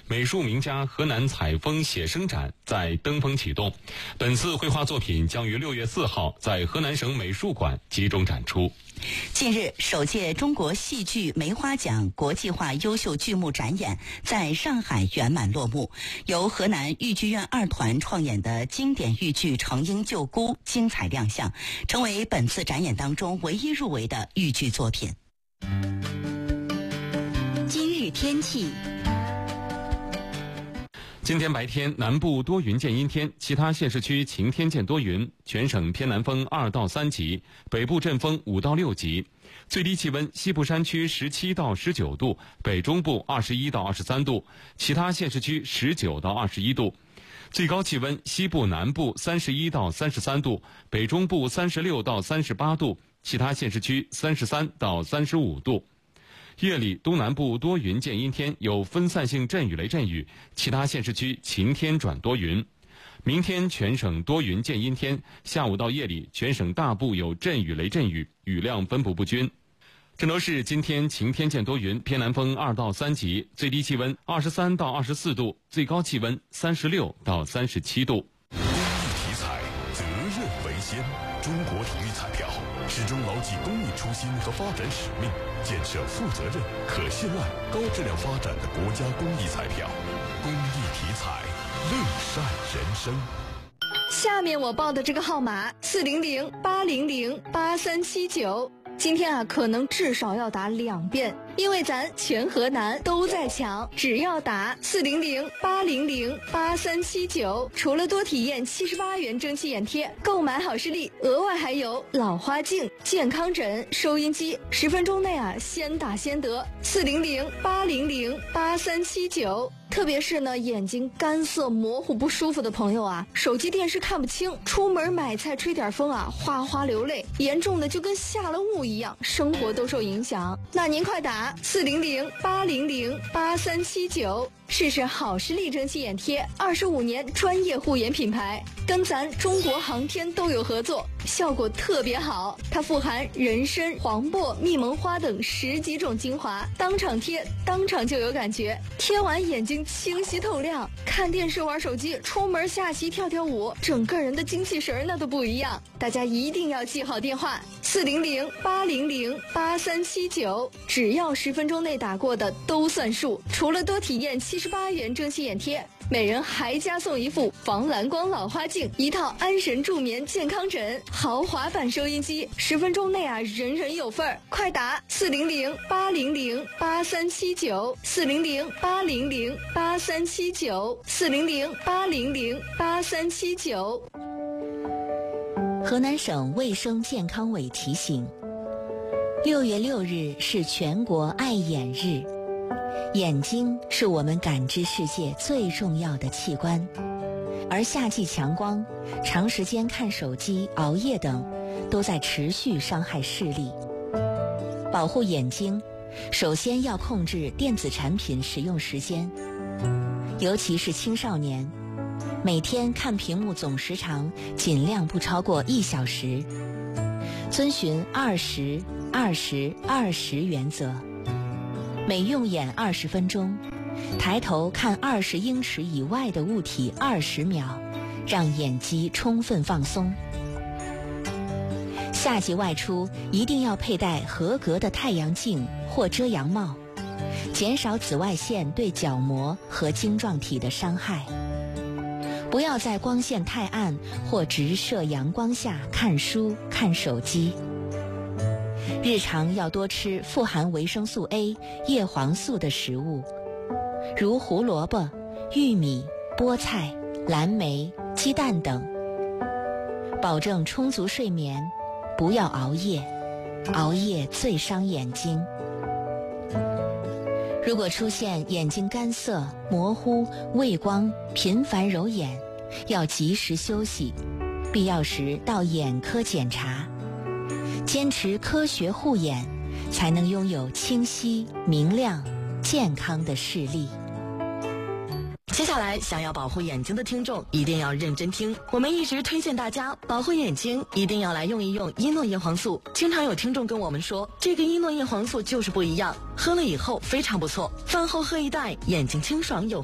美术名家河南采风写生展在登封启动。本次绘画作品将于6月4号在河南省美术馆集中展出。 近日，首届中国戏剧梅花奖国际化优秀剧目展演在上海圆满落幕。由河南豫剧院2团创演的经典豫剧《程婴救姑》精彩亮相，成为本次展演当中唯一入围的豫剧作品。 今日天气。 今天白天南部多云见阴天，其他县市区晴天见多云，全省偏南风2到3级，北部阵风5到6级。最低气温西部山区17到19度，北中部21到23度，其他县市区19到21度。最高气温西部南部31到33度，北中部36到38度，其他县市区33到35度。夜里东南部多云见阴天，有分散性阵雨雷阵雨，其他县市区晴天转多云。明天全省多云见阴天，下午到夜里全省大部有阵雨雷阵雨，雨量分布不均。郑州市今天晴天见多云，偏南风2到3级，最低气温23到24度，最高气温36到37度。 公益题材，责任为先。中国体育彩票始终牢记公益初心和发展使命，建设负责任、可信赖、高质量发展的国家公益彩票。公益题材，乐善人生。 下面我报的这个号码400-800-8379，今天可能至少要打2遍，因为咱全河南都在抢，只要打400-800-8379，除了多体验78元蒸汽眼贴，购买好视力，额外还有老花镜、健康枕、收音机，10分钟内先打先得。400-800-8379。特别是眼睛干涩模糊不舒服的朋友手机电视看不清，出门买菜吹点风哗哗流泪，严重的就跟下了雾一样，生活都受影响。那您快打400-800-8379，试试好视力蒸汽眼贴，25年专业护眼品牌，跟咱中国航天都有合作，效果特别好。它富含人参、黄柏、蜜蒙花等10几种精华，当场贴当场就有感觉，贴完眼睛清晰透亮，看电视玩手机，出门下棋跳跳舞，整个人的精气神那都不一样。大家一定要记好电话400-800-8379，只要10分钟内打过的都算数。除了多体验78元蒸汽眼贴，每人还加送一副防蓝光老花镜，一套安神助眠健康枕，豪华版收音机，10分钟内人人有份儿。快打400-800-8379 400-800-8379 400-800-8379。 河南省卫生健康委提醒，6月6日是全国爱眼日。眼睛是我们感知世界最重要的器官，而夏季强光、长时间看手机、熬夜等都在持续伤害视力。保护眼睛，首先要控制电子产品使用时间，尤其是青少年，每天看屏幕总时长尽量不超过1小时，遵循20-20-20原则。每用眼20分钟，抬头看20英尺以外的物体20秒，让眼肌充分放松。夏季外出一定要佩戴合格的太阳镜或遮阳帽，减少紫外线对角膜和晶状体的伤害。不要在光线太暗或直射阳光下看书、看手机。日常要多吃富含维生素 A、叶黄素的食物，如胡萝卜、玉米、菠菜、蓝莓、鸡蛋等。保证充足睡眠，不要熬夜，熬夜最伤眼睛。如果出现眼睛干涩、模糊、畏光、频繁揉眼，要及时休息，必要时到眼科检查。坚持科学护眼，才能拥有清晰、明亮、健康的视力。 接下来，想要保护眼睛的听众一定要认真听。我们一直推荐大家保护眼睛，一定要来用一用伊诺叶黄素。经常有听众跟我们说，这个伊诺叶黄素就是不一样，喝了以后非常不错，饭后喝一袋，眼睛清爽有